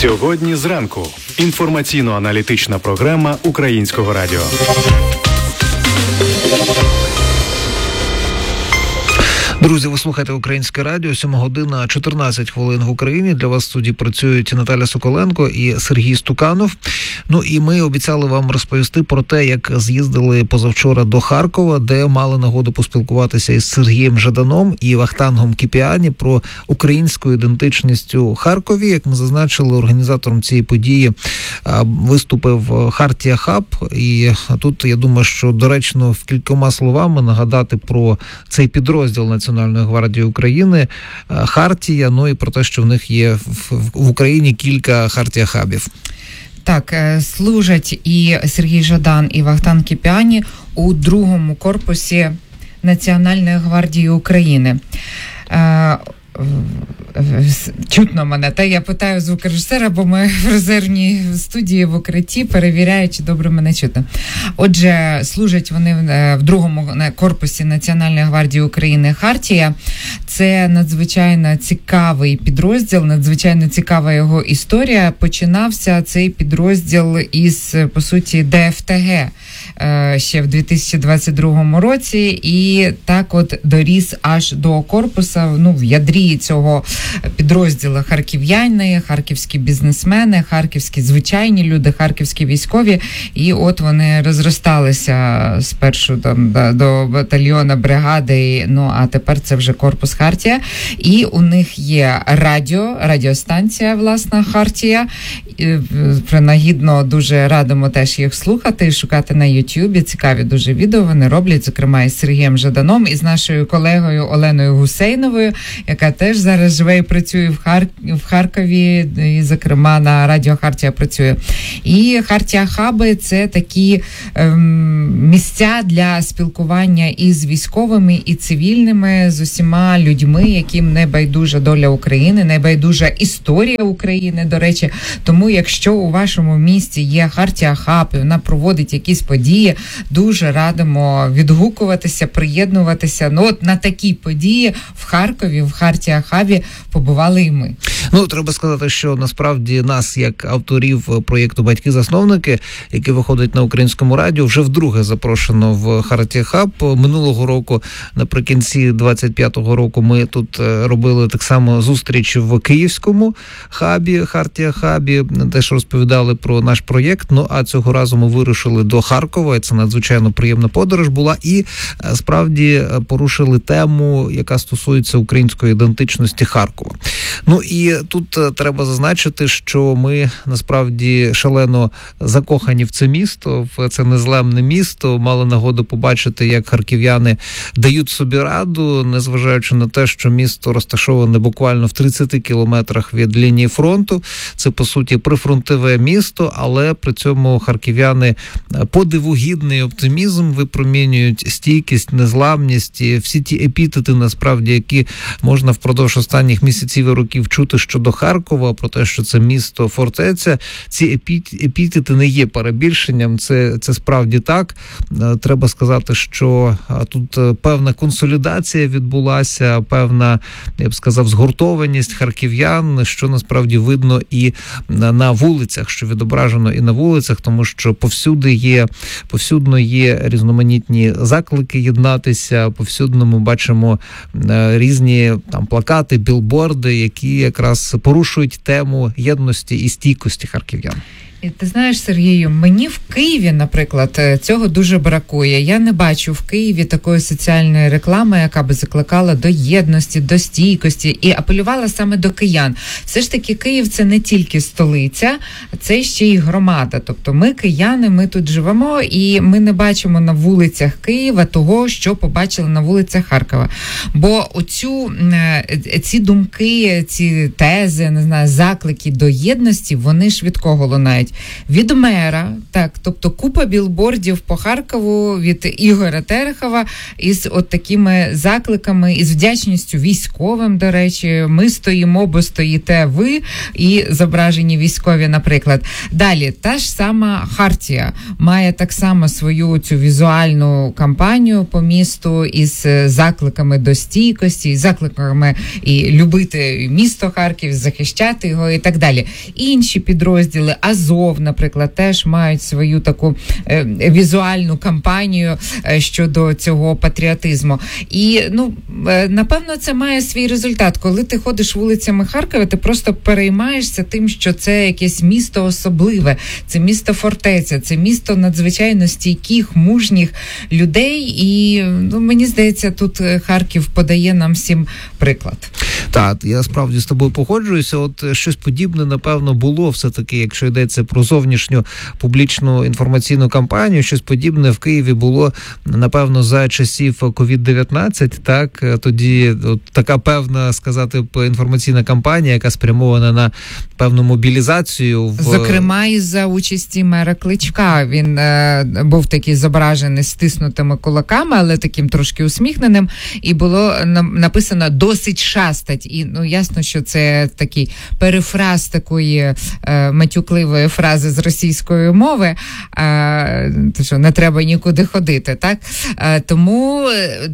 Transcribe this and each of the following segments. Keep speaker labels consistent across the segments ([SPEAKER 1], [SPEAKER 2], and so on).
[SPEAKER 1] Сьогодні зранку. Інформаційно-аналітична програма Українського радіо.
[SPEAKER 2] Друзі, ви слухаєте Українське радіо, 7 година 14 хвилин в Україні. Для вас в студії працюють Наталя Соколенко і Сергій Стуканов. Ну і ми обіцяли вам розповісти про те, як з'їздили позавчора до Харкова, де мали нагоду поспілкуватися із Сергієм Жаданом і Вахтангом Кіпіані про українську ідентичність у Харкові. Як ми зазначили, організатором цієї події виступив Хартія Хаб. І тут, я думаю, що доречно в кількома словами нагадати про цей підрозділ Національної гвардії України, Хартія, ну і про те, що в них є в Україні кілька Хартія Хабів.
[SPEAKER 3] Так, служать і Сергій Жадан, і Вахтанг Кіпіані у другому корпусі Національної гвардії України. Чутно мене, та я питаю звукорежисера, бо ми в резервній студії в укритті, перевіряю, чи добре мене чути. Отже, служать вони в другому корпусі Національної гвардії України Хартія. Це надзвичайно цікавий підрозділ, надзвичайно цікава його історія. Починався цей підрозділ із, по суті, ДФТГ ще в 2022 році, і так от доріс аж до корпуса, в ядрі цього підрозділу харків'яни, харківські бізнесмени, харківські звичайні люди, харківські військові, і от вони розросталися спершу до батальйона, бригади, а тепер це вже корпус Хартія, і у них є радіостанція, власна, Хартія. Принагідно дуже радимо теж їх слухати, шукати на Ютубі, цікаві дуже відео вони роблять, зокрема із Сергієм Жаданом, і з нашою колегою Оленою Гусейновою, яка теж зараз живе і працює в Харкові, і, зокрема, на радіо Хартія працює. І Хартія Хаби – це такі місця для спілкування із військовими, і цивільними, з усіма людьми, яким не байдужа доля України, не байдужа історія України, до речі. Тому, якщо у вашому місті є Хартія Хаб, і вона проводить якісь події, дуже радимо відгукуватися, приєднуватися. От на такі події в Харкові, в Хартія Хабі побували і ми.
[SPEAKER 2] Треба сказати, що насправді нас, як авторів проєкту «Батьки-засновники», який виходить на Українському радіо, вже вдруге запрошено в Хартія Хаб. Минулого року, наприкінці 25-го року, ми тут робили так само зустріч в Київському хабі, Хартія Хабі, теж розповідали про наш проєкт. А цього разу ми вирушили до Харкова, і це надзвичайно приємна подорож була, і справді порушили тему, яка стосується української ідентичності Харкова. І тут треба зазначити, що ми насправді шалено закохані в це місто, в це незламне місто, мали нагоду побачити, як харків'яни дають собі раду, незважаючи на те, що місто розташоване буквально в 30 кілометрах від лінії фронту. Це, по суті, прифронтове місто, але при цьому харків'яни подивогідний оптимізм випромінюють, стійкість, незламність, і всі ті епітети, насправді, які можна впродовж останніх місяців і років чути щодо Харкова, про те, що це місто-фортеця. Ці епітети не є перебільшенням, це справді так. Треба сказати, що тут певна консолідація відбулася, певна, я б сказав, згуртованість харків'ян, що насправді видно і на вулицях, що відображено і на вулицях, тому що повсюдно є різноманітні заклики єднатися, повсюдно ми бачимо різні плакати, білборди, які якраз порушують тему єдності і стійкості харків'ян.
[SPEAKER 3] І ти знаєш, Сергію, мені в Києві, наприклад, цього дуже бракує. Я не бачу в Києві такої соціальної реклами, яка би закликала до єдності, до стійкості і апелювала саме до киян. Все ж таки, Київ – це не тільки столиця, це ще й громада. Тобто ми, кияни, ми тут живемо, і ми не бачимо на вулицях Києва того, що побачили на вулицях Харкова. Бо ці думки, ці тези, заклики до єдності, вони швидко лунають. починають. Від мера, так, тобто купа білбордів по Харкову від Ігоря Терехова із от такими закликами, із вдячністю військовим, до речі, ми стоїмо, бо стоїте ви, і зображені військові, наприклад. Далі, та ж сама Хартія має так само свою цю візуальну кампанію по місту із закликами до стійкості, із закликами і любити місто Харків, захищати його і так далі. Інші підрозділи, Азов, наприклад, теж мають свою таку візуальну кампанію щодо цього патріотизму. І, напевно, це має свій результат. Коли ти ходиш вулицями Харкова, ти просто переймаєшся тим, що це якесь місто особливе, це місто фортеця, це місто надзвичайно стійких, мужніх людей. І, мені здається, тут Харків подає нам всім приклад.
[SPEAKER 2] Так, я справді з тобою погоджуюся. От щось подібне, напевно, було все-таки, якщо йдеться про зовнішню публічну інформаційну кампанію, щось подібне в Києві було, напевно, за часів COVID-19, так, тоді от така певна, сказати б, інформаційна кампанія, яка спрямована на певну мобілізацію.
[SPEAKER 3] Зокрема, і за участі мера Кличка. Він був такий зображений стиснутими кулаками, але таким трошки усміхненим, і було написано «досить шастать». І, ясно, що це такий перефраз такої матюкливої фрази з російської мови, то що не треба нікуди ходити, так? Тому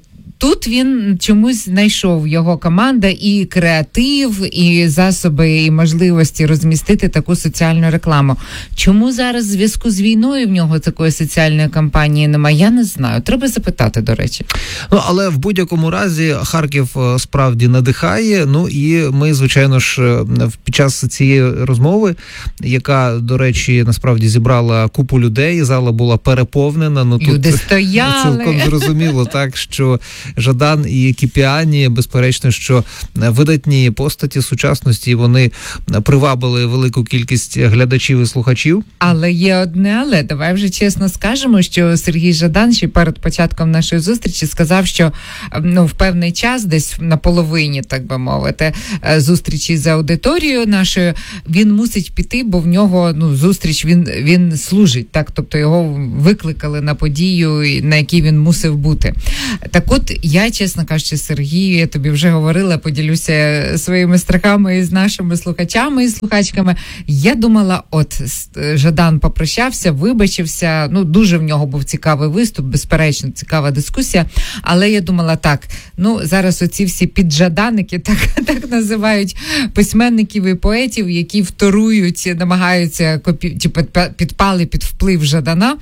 [SPEAKER 3] тут він чомусь знайшов, його команда, і креатив, і засоби, і можливості розмістити таку соціальну рекламу. Чому зараз в зв'язку з війною в нього такої соціальної кампанії немає, я не знаю. Треба запитати, до речі.
[SPEAKER 2] Але в будь-якому разі Харків справді надихає, і ми, звичайно ж, під час цієї розмови, яка, до речі, насправді зібрала купу людей, зала була переповнена.
[SPEAKER 3] Люди
[SPEAKER 2] тут
[SPEAKER 3] стояли.
[SPEAKER 2] Цілком зрозуміло, так, що Жадан і Кіпіані, безперечно, що видатні постаті сучасності, вони привабили велику кількість глядачів і слухачів.
[SPEAKER 3] Але є одне але. Давай вже чесно скажемо, що Сергій Жадан ще перед початком нашої зустрічі сказав, що в певний час, десь на половині, так би мовити, зустрічі з аудиторією нашою, він мусить піти, бо в нього зустріч, він служить, так, тобто його викликали на подію, на якій він мусив бути. Так от, я, чесно кажучи, Сергій, я тобі вже говорила, поділюся своїми страхами із нашими слухачами і слухачками. Я думала, от Жадан попрощався, вибачився, дуже в нього був цікавий виступ, безперечно, цікава дискусія, але я думала так, зараз оці всі піджаданики, так називають письменників і поетів, які вторують, намагаються підпали під вплив Жадана,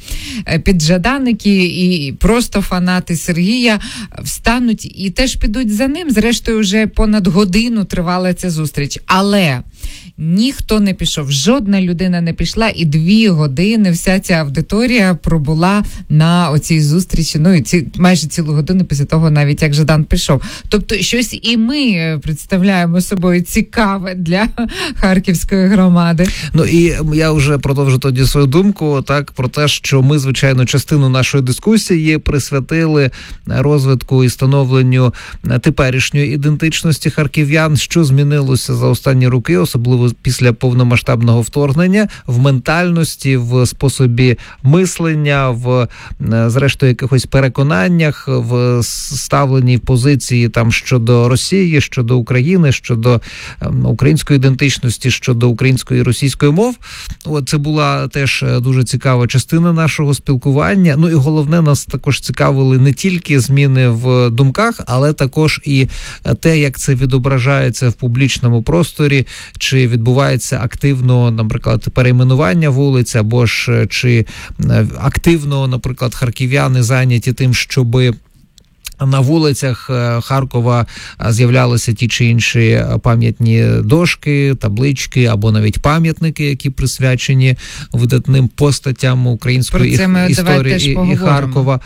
[SPEAKER 3] піджаданики і просто фанати Сергія встануть і теж підуть за ним. Зрештою, вже понад годину тривала ця зустріч. Але ніхто не пішов, жодна людина не пішла, і 2 години вся ця аудиторія пробула на оцій зустрічі, і майже цілу годину після того, навіть як Жадан пішов. Тобто щось і ми представляємо собою цікаве для харківської громади.
[SPEAKER 2] І я вже продовжу тоді свою думку, так, про те, що ми, звичайно, частину нашої дискусії присвятили розвитку і становленню теперішньої ідентичності харків'ян, що змінилося за останні роки, особливо після повномасштабного вторгнення, в ментальності, в способі мислення, в, зрештою, якихось переконаннях, в ставленні позиції там щодо Росії, щодо України, щодо української ідентичності, щодо української і російської мов. Це була теж дуже цікава частина нашого спілкування. І головне, нас також цікавили не тільки зміни в думках, але також і те, як це відображається в публічному просторі, чи відбувається активно, наприклад, перейменування вулиць, або ж чи активно, наприклад, харків'яни зайняті тим, щоби на вулицях Харкова з'являлися ті чи інші пам'ятні дошки, таблички або навіть пам'ятники, які присвячені видатним постатям української історії і Харкова.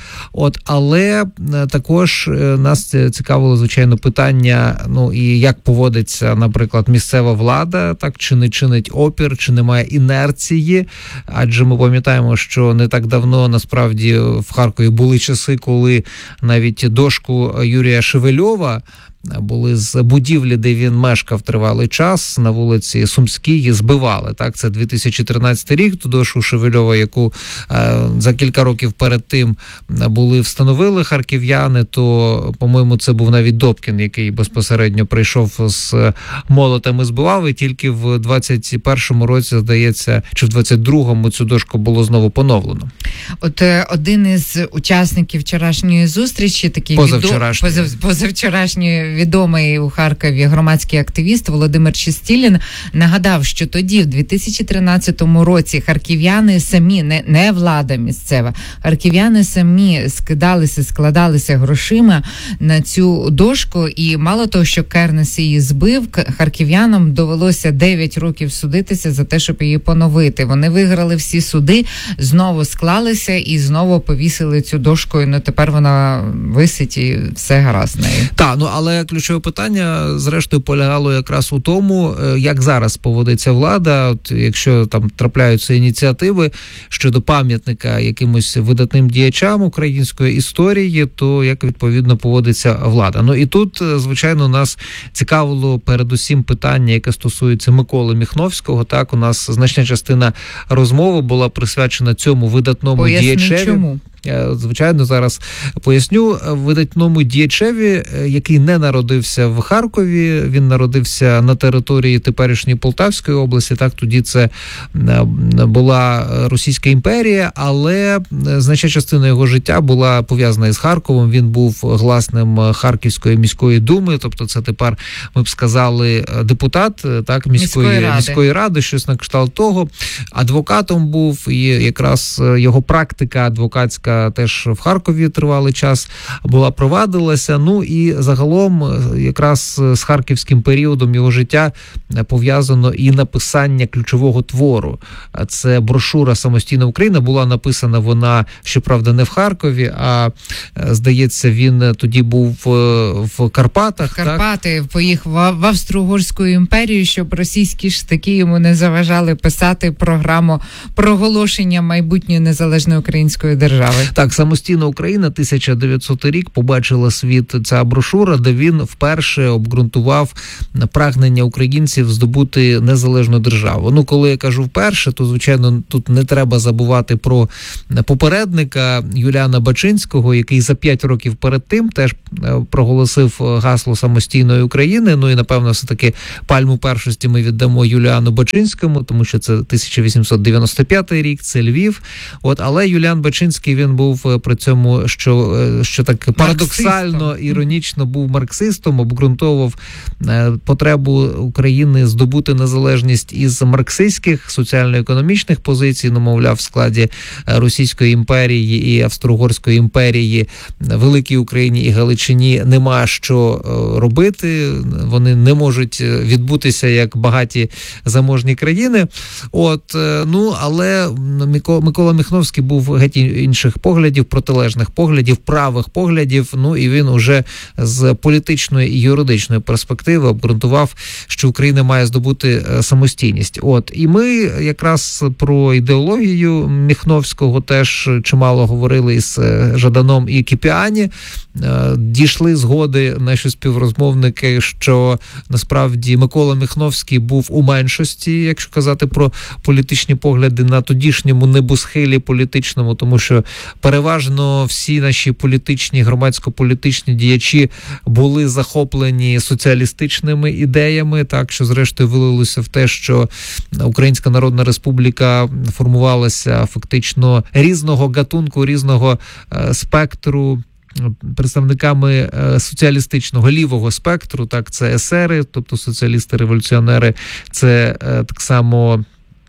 [SPEAKER 2] Але також нас цікавило, звичайно, питання, і як поводиться, наприклад, місцева влада, так, чи не чинить опір, чи немає інерції, адже ми пам'ятаємо, що не так давно, насправді, в Харкові були часи, коли навіть дошку Юрія Шевельова були з будівлі, де він мешкав тривалий час, на вулиці Сумській, збивали. Так, це 2013 рік, ту дошку Шевельова, яку за кілька років перед тим встановили харків'яни, то, по-моєму, це був навіть Добкін, який безпосередньо прийшов з молотами, збивав, і тільки в 21-му році, здається, чи в 22-му цю дошку було знову поновлено.
[SPEAKER 3] От один із учасників вчорашньої зустрічі, такий позавчорашній відомий у Харкові громадський активіст Володимир Чистілін, нагадав, що тоді, в 2013 році, харків'яни самі, не влада місцева, харків'яни самі складалися грошима на цю дошку, і мало того, що Кернес її збив, харків'янам довелося 9 років судитися за те, щоб її поновити. Вони виграли всі суди, знову склалися і знову повісили цю дошку, і тепер вона висить і все гаразд з нею.
[SPEAKER 2] Так, але ключове питання, зрештою, полягало якраз у тому, як зараз поводиться влада. От, якщо там трапляються ініціативи щодо пам'ятника якимось видатним діячам української історії, то як відповідно поводиться влада. І тут, звичайно, нас цікавило передусім питання, яке стосується Миколи Міхновського. Так, у нас значна частина розмови була присвячена цьому видатному діячеві.
[SPEAKER 3] Чому?
[SPEAKER 2] Звичайно, зараз поясню. Видатному діячеві, який не народився в Харкові, він народився на території теперішньої Полтавської області, так, тоді це була Російська імперія, але значна частина його життя була пов'язана із Харковом, він був гласним Харківської міської думи, тобто це тепер, ми б сказали, депутат, так, міської ради, щось на кшталт того, адвокатом був, і якраз його практика адвокатська теж в Харкові тривалий час провадилася. І загалом якраз з харківським періодом його життя пов'язано і написання ключового твору. Це брошура «Самостійна Україна». Була написана вона, щоправда, не в Харкові, а, здається, він тоді був в Карпатах.
[SPEAKER 3] Карпати, поїхав в Австро-Угорську імперію, щоб російські штики йому не заважали писати програму проголошення майбутньої незалежної української держави.
[SPEAKER 2] Так, «Самостійна Україна», 1900 рік, побачила світ ця брошура, де він вперше обґрунтував прагнення українців здобути незалежну державу. Коли я кажу вперше, то, звичайно, тут не треба забувати про попередника Юліана Бачинського, який за 5 років перед тим теж проголосив гасло самостійної України. І, напевно, все-таки пальму першості ми віддамо Юліану Бачинському, тому що це 1895 рік, це Львів. Але Юліан Бачинський, він був при цьому, що так парадоксально, іронічно, був марксистом, обґрунтовував потребу України здобути незалежність із марксистських соціально-економічних позицій, мовляв, в складі Російської імперії і Австро-Угорської імперії Великій Україні і Галичині нема що робити, вони не можуть відбутися як багаті заможні країни. Але Микола Міхновський був геть інших поглядів, протилежних поглядів, правих поглядів, і він уже з політичної і юридичної перспективи обґрунтував, що Україна має здобути самостійність. І ми якраз про ідеологію Міхновського теж чимало говорили із Жаданом і Кіпіані. Дійшли згоди наші співрозмовники, що насправді Микола Міхновський був у меншості, якщо казати про політичні погляди, на тодішньому небосхилі політичному, тому що переважно всі наші політичні, громадсько-політичні діячі були захоплені соціалістичними ідеями, так, що зрештою вилилося в те, що Українська Народна Республіка формувалася фактично різного гатунку, різного спектру, представниками соціалістичного лівого спектру, так, це есери, тобто соціалісти-революціонери, це так само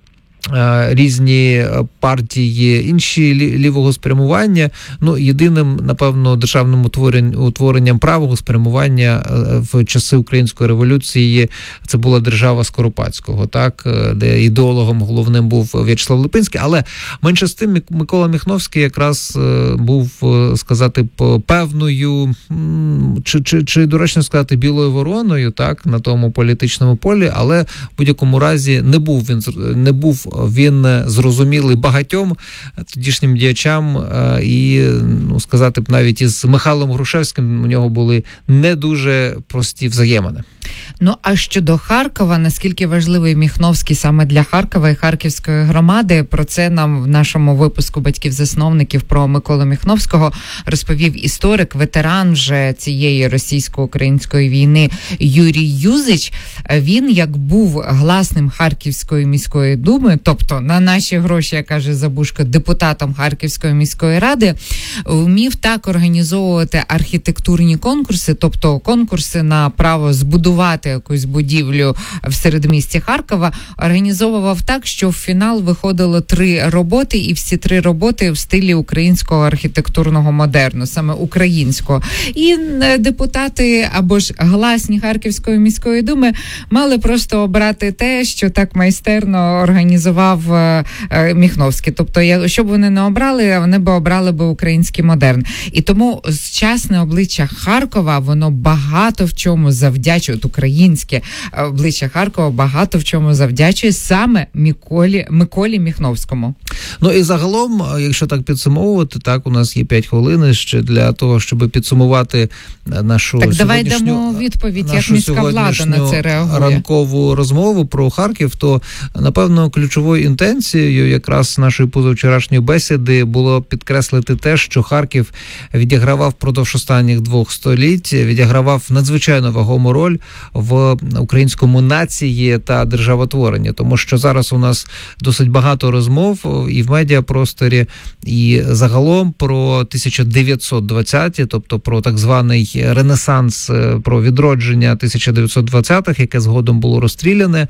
[SPEAKER 2] різні партії, інші лівого спрямування. Єдиним, напевно, державним утворенням правого спрямування в часи Української революції це була держава Скоропадського, так, де ідеологом головним був В'ячеслав Липинський, але менше з тим Микола Міхновський якраз був, сказати, певною, чи доречно сказати, білою вороною, так, на тому політичному полі, але в будь-якому разі не був він зрозумілий багатьом тодішнім діячам, і, сказати б, навіть із Михайлом Грушевським у нього були не дуже прості взаємини.
[SPEAKER 3] Ну, а щодо Харкова, наскільки важливий Міхновський саме для Харкова і Харківської громади, про це нам в нашому випуску батьків-засновників про Миколу Міхновського розповів історик, ветеран вже цієї російсько-української війни Юрій Юзич. Він, як був гласним Харківської міської думи, тобто на наші гроші, як каже Забушко, депутатом Харківської міської ради, вмів так організовувати архітектурні конкурси, тобто конкурси на право збудувати якусь будівлю в середмісті Харкова, організовував так, що в фінал виходило 3 роботи, і всі 3 роботи в стилі українського архітектурного модерну, саме українського. І депутати або ж гласні Харківської міської думи мали просто обрати те, що так майстерно організував Міхновський. Тобто, що б вони не обрали, вони б обрали би український модерн. І тому сучасне обличчя Харкова, воно багато в чому завдячує, українське обличчя Харкова багато в чому завдячує саме Миколі Міхновському.
[SPEAKER 2] Ну і загалом, якщо так підсумовувати, так, у нас є 5 хвилин ще для того, щоб підсумувати нашу
[SPEAKER 3] так, давай дамо відповідь, як міська влада на це реагує.
[SPEAKER 2] Ранкову розмову про Харків, то, напевно, ключовою інтенцією якраз нашої позавчорашньої бесіди було підкреслити те, що Харків відігравав впродовж останніх 2 століть, відігравав надзвичайно вагому роль в українському нації та державотворенні, тому що зараз у нас досить багато розмов і в медіапросторі, і загалом про 1920-ті, тобто про так званий ренесанс, про відродження 1920-х, яке згодом було розстріляне.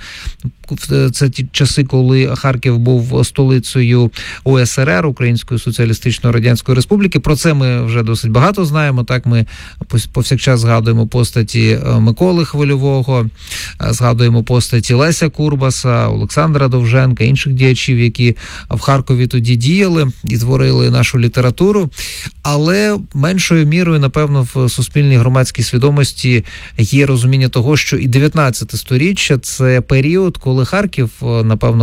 [SPEAKER 2] Це ті часи, коли Харків був столицею УСРР, Української Соціалістичної Радянської Республіки. Про це ми вже досить багато знаємо. Так, ми повсякчас згадуємо постаті Миколи Хвильового, згадуємо постаті Леся Курбаса, Олександра Довженка, інших діячів, які в Харкові тоді діяли і творили нашу літературу. Але меншою мірою, напевно, в суспільній громадській свідомості є розуміння того, що і 19 сторіччя – це період, коли Харків, напевно,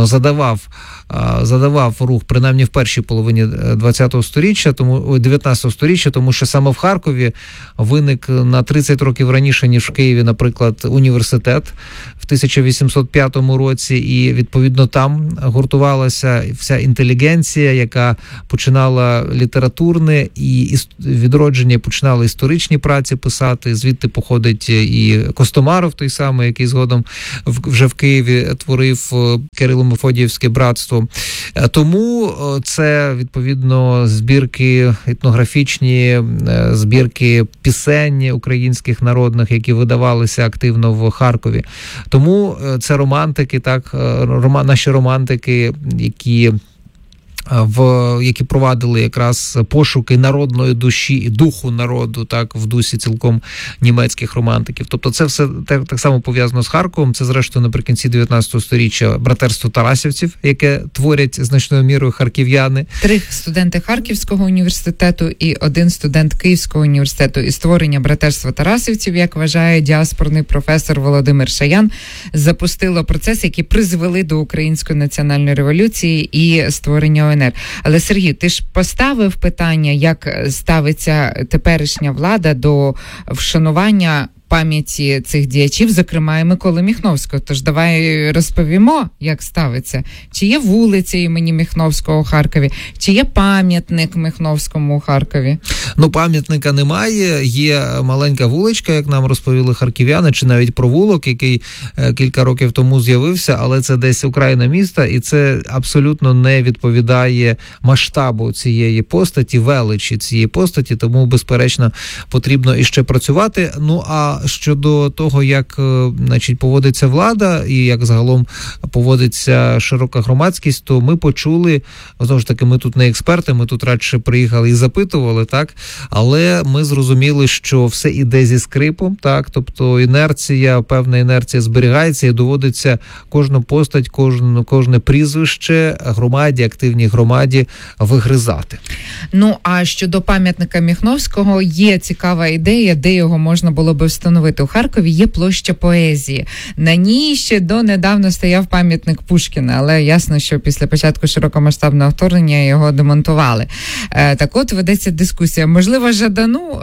[SPEAKER 2] задавав рух, принаймні в першій половині 19 сторіччя, тому що саме в Харкові виник на 30 років раніше, ніж в Києві, наприклад, університет в 1805 році, і, відповідно, там гуртувалася вся інтелігенція, яка починала літературне і відродження, починала історичні праці писати, звідти походить і Костомаров той самий, який згодом вже в Києві творив Кирило-Мефодіївське братство. Тому це, відповідно, збірки етнографічні, збірки пісень українських народних, які видавалися активно в Харкові. Тому це романтики, так, наші романтики, які провадили якраз пошуки народної душі і духу народу, так, в дусі цілком німецьких романтиків. Тобто це все так само пов'язано з Харковом. Це, зрештою, наприкінці 19 сторіччя братерство тарасівців, яке творять значною мірою харків'яни. 3
[SPEAKER 3] студенти Харківського університету і 1 студент Київського університету. І створення братерства тарасівців, як вважає діаспорний професор Володимир Шаян, запустило процес, який призвели до Української національної революції і створення ОНР. Але, Сергій, ти ж поставив питання, як ставиться теперішня влада до вшанування пам'яті цих діячів, зокрема і Миколи Міхновського. Тож давай розповімо, як ставиться. Чи є вулиця імені Міхновського у Харкові? Чи є пам'ятник Міхновському у Харкові?
[SPEAKER 2] Ну, пам'ятника немає. Є маленька вуличка, як нам розповіли харків'яни, чи навіть провулок, який кілька років тому з'явився, але це десь окраїна міста, і це абсолютно не відповідає масштабу цієї постаті, величі цієї постаті, тому, безперечно, потрібно іще працювати. Ну, а щодо того, як, значить, поводиться влада і як загалом поводиться широка громадськість, то ми почули, знову ж таки, ми тут не експерти, ми тут радше приїхали і запитували, так, але ми зрозуміли, що все іде зі скрипом, так, тобто певна інерція зберігається і доводиться кожну постать, кожне прізвище громаді, активній громаді вигризати.
[SPEAKER 3] Ну, а щодо пам'ятника Міхновського, є цікава ідея, де його можна було би встановити. встановити у Харкові, є площа Поезії. На ній ще донедавна стояв пам'ятник Пушкіна, але ясно, що після початку широкомасштабного вторгнення його демонтували. Так от ведеться дискусія. Можливо, Жадану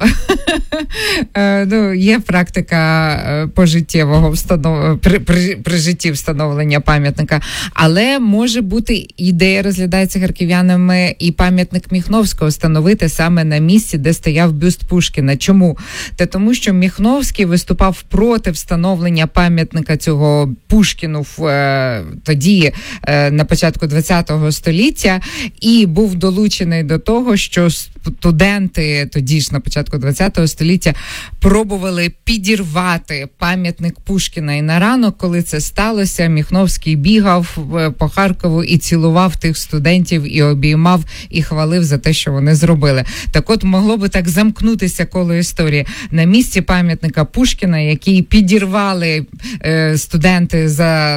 [SPEAKER 3] є практика пожиттєвого при житті встановлення пам'ятника, але може бути ідея, розглядається харків'янами, і пам'ятник Міхновського встановити саме на місці, де стояв бюст Пушкіна. Чому? Тому що Міхновський виступав проти встановлення пам'ятника цього Пушкіну тоді, на початку ХХ століття, і був долучений до того, що студенти тоді ж на початку ХХ століття пробували підірвати пам'ятник Пушкіна. І на ранок, коли це сталося, Міхновський бігав по Харкову і цілував тих студентів, і обіймав, і хвалив за те, що вони зробили. Так от, могло би так замкнутися коло історії. На місці пам'ятника Пушкіна, який підірвали студенти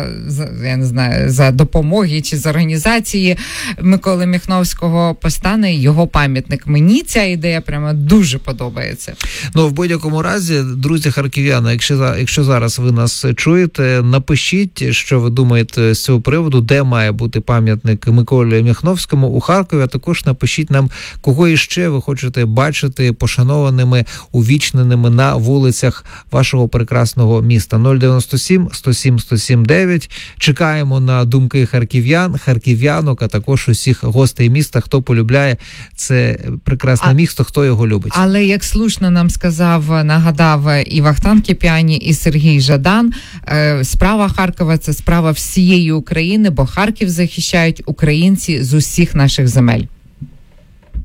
[SPEAKER 3] за допомоги чи з організації Миколи Міхновського, постане його пам'ятник. Мені ця ідея прямо дуже подобається.
[SPEAKER 2] В будь-якому разі, друзі харків'яни, якщо зараз ви нас чуєте, напишіть, що ви думаєте з цього приводу, де має бути пам'ятник Миколі Міхновському у Харкові, а також напишіть нам, кого іще ви хочете бачити пошанованими, увічненими на вулицях вашого прекрасного міста. 097 107 107 9. Чекаємо на думки харків'ян, харків'янок, а також усіх гостей міста, хто полюбляє це прекрасне місто, хто його любить.
[SPEAKER 3] Але, як слушно нам нагадав і Вахтанг Кіпіані, і Сергій Жадан, справа Харкова – це справа всієї України, бо Харків захищають українці з усіх наших земель.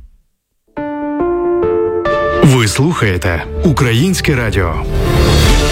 [SPEAKER 1] Ви слухаєте Українське радіо.